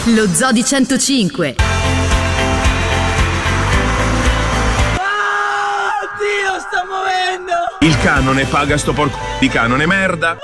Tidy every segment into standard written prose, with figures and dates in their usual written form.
Lo Zoo di 105. Dio, sta muovendo! Il canone paga sto porco di canone merda.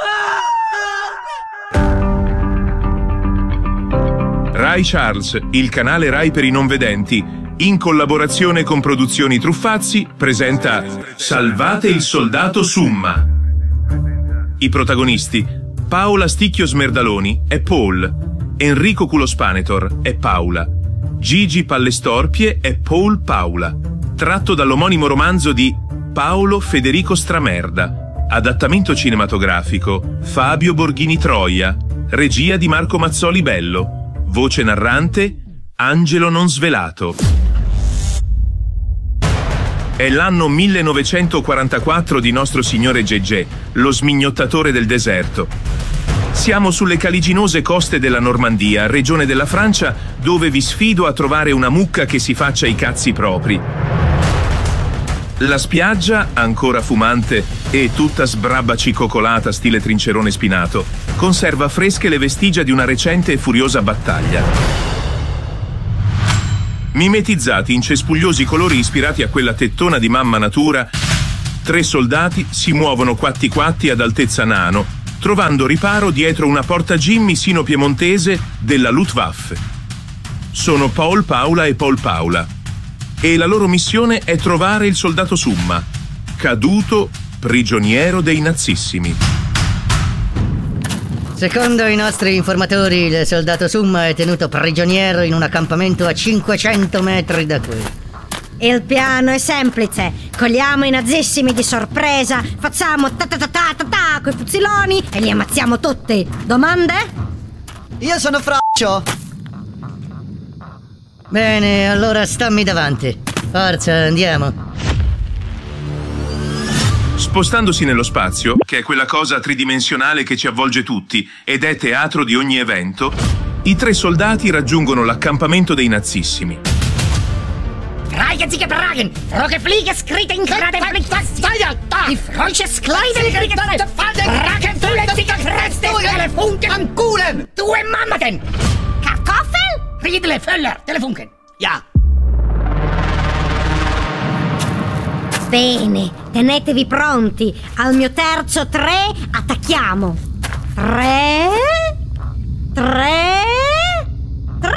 Rai Charles, il canale Rai per i non vedenti, in collaborazione con Produzioni Truffazzi, presenta Salvate il soldato Summa. I protagonisti: Paola Sticchio Smerdaloni è Paul, Enrico Culospanetor è Paula, Gigi Pallestorpie è Paul Paula, tratto dall'omonimo romanzo di Paolo Federico Stramerda, adattamento cinematografico Fabio Borghini Troia, regia di Marco Mazzoli Bello, voce narrante Angelo Non Svelato. È l'anno 1944 di nostro signore Gegé, lo smignottatore del deserto. Siamo sulle caliginose coste della Normandia, regione della Francia, dove vi sfido a trovare una mucca che si faccia i cazzi propri. La spiaggia, ancora fumante e tutta sbrabacicoccolata stile trincerone spinato, conserva fresche le vestigia di una recente e furiosa battaglia. Mimetizzati in cespugliosi colori ispirati a quella tettona di mamma natura, 3 soldati si muovono quatti quatti ad altezza nano, trovando riparo dietro una porta Jimmy sino-piemontese della Luftwaffe. Sono Paul Paula e Paul Paula, e la loro missione è trovare il soldato Summa, caduto prigioniero dei nazissimi. Secondo i nostri informatori, il soldato Summa è tenuto prigioniero in un accampamento a 500 metri da qui. Il piano è semplice. Cogliamo i nazissimi di sorpresa, facciamo ta-ta-ta-ta-ta-ta coi fuzziloni e li ammazziamo tutti. Domande? Io sono Froccio. Bene, allora stammi davanti. Forza, andiamo. Spostandosi nello spazio, che è quella cosa tridimensionale che ci avvolge tutti ed è teatro di ogni evento, i 3 soldati raggiungono l'accampamento dei nazissimi. Reigen Sie getragen, roge Fliege skritte in grade die Freuche skleiden raken tullen Sie gekreste Telefunken an Kulen, du Mammaten! Kartoffel? Riedle Völler, Telefunken, ja. Bene, tenetevi pronti. Al mio terzo 3 attacchiamo. 3 3 3.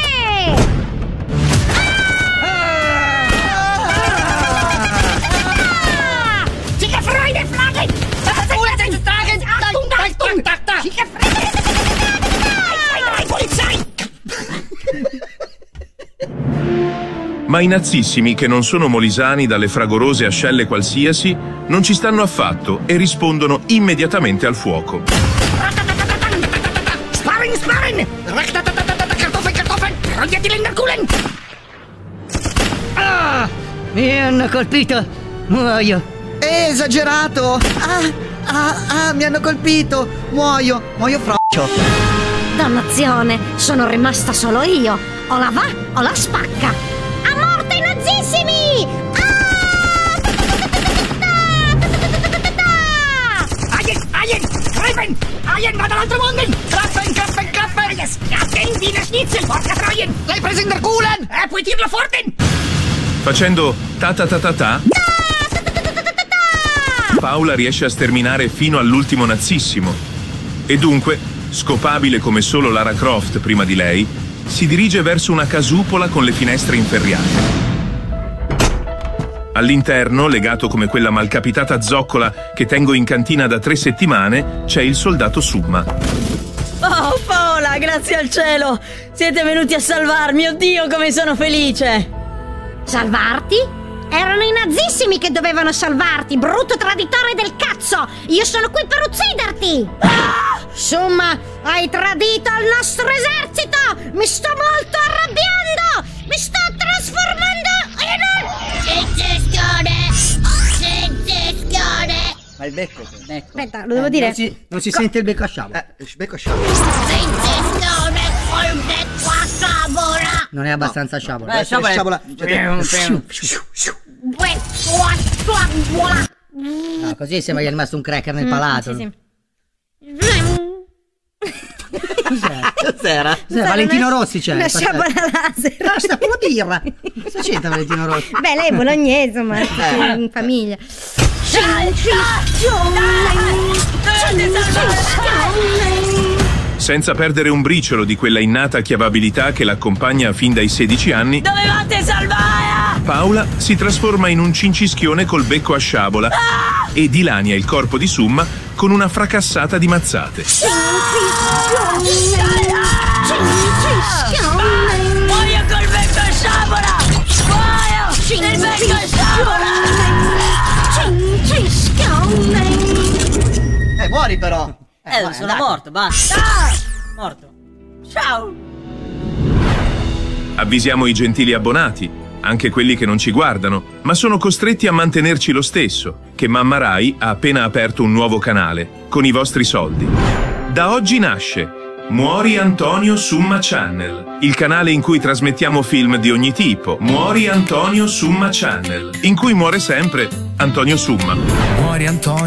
Ma i nazissimi, che non sono molisani dalle fragorose ascelle qualsiasi, non ci stanno affatto e rispondono immediatamente al fuoco. Sparring, sparring! Kartoffeln, rogliati l'enderkulen! Mi hanno colpito, muoio. È esagerato. Mi hanno colpito. Muoio Froccio. Dannazione, sono rimasta solo io. O la va o la spacca. A morte i nazissimi! Aien! Greifen! Aien, va dall'altro mondo! Klappen! Yes! Klappen, Wiener Schnitzel, porca troien! L'hai preso in der Kulen! Puoi tirlo forte! Facendo ta-ta-ta-ta-ta, Paola riesce a sterminare fino all'ultimo nazzissimo. E dunque, scopabile come solo Lara Croft prima di lei, si dirige verso una casupola con le finestre inferriate. All'interno, legato come quella malcapitata zoccola che tengo in cantina da 3 settimane, c'è il soldato Summa. Oh, Paola, grazie al cielo! Siete venuti a salvarmi, oddio come sono felice! Salvarti? Erano i nazissimi che dovevano salvarti, brutto traditore del cazzo! Io sono qui per ucciderti! Insomma, hai tradito il nostro esercito! Mi sto molto arrabbiando! Mi sto trasformando in un... Secessione! Ma il becco. Aspetta, lo devo dire? Non si sente il becco a sciabola. Il becco a sciabola. Secessione col becco a sciabola! Non è abbastanza sciabola. Sciabola. No, così sembra gli è rimasto un cracker nel palato. Sì. Cos'era? Valentino Rossi c'è. Una sciabola laser. Basta con la birra. Cosa c'entra Valentino Rossi? Beh, lei è bolognese, ma in famiglia. Senza perdere un briciolo di quella innata chiavabilità che l'accompagna fin dai 16 anni, Dovevate salvare! Paola si trasforma in un cincischione col becco a sciabola e dilania il corpo di Summa con una fracassata di mazzate. Muoio col becco a sciabola! Muoio! Il becco a sciabola! Muori però. Sono morto, basta. Morto. Ciao. Avvisiamo i gentili abbonati, anche quelli che non ci guardano, ma sono costretti a mantenerci lo stesso, che Mamma Rai ha appena aperto un nuovo canale, con i vostri soldi. Da oggi nasce Muori Antonio Summa Channel, il canale in cui trasmettiamo film di ogni tipo. Muori Antonio Summa Channel, in cui muore sempre Antonio Summa. Muori Antonio.